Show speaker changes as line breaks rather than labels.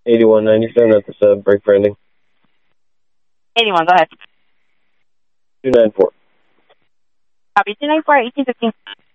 8197, that's a break for ending.
81, go ahead.
294.
Copy, 294, 1815.